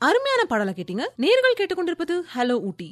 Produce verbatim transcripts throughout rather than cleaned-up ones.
அருமையான பாடலை கேட்டீங்க. நேர்கள் கேட்டுக்கொண்டிருப்பது ஹலோ ஊட்டி.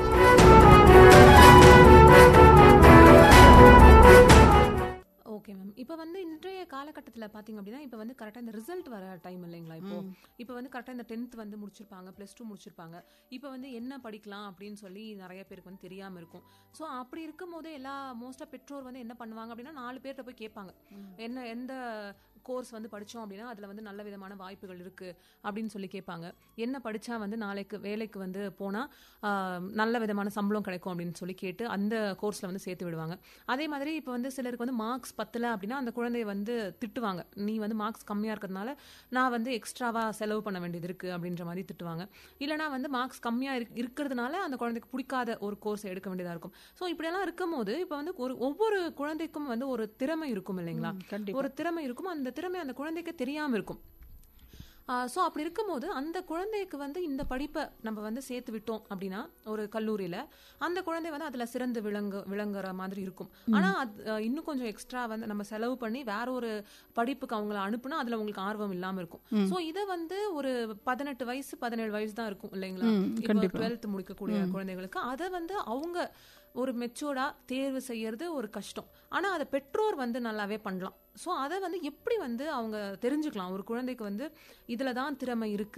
Okay ma'am. இப்போ வந்து இன்றைய காலகட்டத்தில் பார்த்தீங்க அப்படின்னா இப்போ வந்து கரெக்டாக இந்த ரிசல்ட் வர டைம் இல்லைங்களா? இப்போ இப்போ வந்து கரெக்டாக இந்த டென்த் வந்து முடிச்சிருப்பாங்க, ப்ளஸ் டூ முடிச்சிருப்பாங்க. இப்போ வந்து என்ன படிக்கலாம் அப்படின்னு சொல்லி நிறைய பேருக்கு வந்து தெரியாமல் இருக்கும். ஸோ அப்படி இருக்கும் போது எல்லா மோஸ்ட்டாக பெற்றோர் வந்து என்ன பண்ணுவாங்க அப்படின்னா நாலு பேர்கிட்ட போய் கேட்பாங்க, என்ன எந்த கோர்ஸ் வந்து படித்தோம் அப்படின்னா அதில் வந்து நல்ல விதமான வாய்ப்புகள் இருக்குது அப்படின்னு சொல்லி கேட்பாங்க. என்ன படித்தா வந்து நாளைக்கு வேலைக்கு வந்து போனால் நல்ல விதமான சம்பளம் கிடைக்கும் அப்படின்னு சொல்லி கேட்டு அந்த கோர்ஸில் வந்து சேர்த்து விடுவாங்க. அதே மாதிரி இப்போ வந்து சிலருக்கு வந்து மார்க்ஸ் பத்தலை அப்படின்னா அந்த குழந்தைய வந்து திட்டுவாங்க, நீ வந்து மார்க்ஸ் கம்மியாக இருக்கிறதுனால நான் வந்து எக்ஸ்ட்ராவாக செலவு பண்ண வேண்டியது இருக்குது அப்படின்ற மாதிரி திட்டுவாங்க. இல்லைனா வந்து மார்க்ஸ் கம்மியாக இருக்கு இருக்கிறதுனால அந்த குழந்தைக்கு பிடிக்காத ஒரு கோர்ஸ் எடுக்க வேண்டியதாக இருக்கும். ஸோ இப்படியெல்லாம் இருக்கும் போது இப்போ வந்து ஒரு ஒவ்வொரு குழந்தைக்கும் வந்து ஒரு திறமை இருக்கும் இல்லைங்களா? ஒரு திறமை இருக்கும், அந்த திறமை அந்த குழந்தைக்கு தெரியாமல் இருக்கும். ஸோ அப்படி இருக்கும்போது அந்த குழந்தைக்கு வந்து இந்த படிப்பை நம்ம வந்து சேர்த்து விட்டோம் அப்படின்னா ஒரு கல்லூரியில் அந்த குழந்தை வந்து அதில் சிறந்து விளங்கு விளங்குற மாதிரி இருக்கும். ஆனால் அது இன்னும் கொஞ்சம் எக்ஸ்ட்ரா வந்து நம்ம செலவு பண்ணி வேற ஒரு படிப்புக்கு அவங்கள அனுப்புனா அதில் உங்களுக்கு ஆர்வம் இல்லாமல் இருக்கும். ஸோ இதை வந்து ஒரு பதினெட்டு வயசு பதினேழு வயசு தான் இருக்கும் இல்லைங்களா? இப்போ டுவெல்த் முடிக்கக்கூடிய குழந்தைகளுக்கு அதை வந்து அவங்க ஒரு மெச்சூர்டா தேர்வு செய்யறது ஒரு கஷ்டம். ஆனால் அதை பெற்றோர் வந்து நல்லாவே பண்ணலாம். ஸோ அதை வந்து எப்படி வந்து அவங்க தெரிஞ்சுக்கலாம் ஒரு குழந்தைக்கு வந்து இதில் தான் திறமை இருக்குது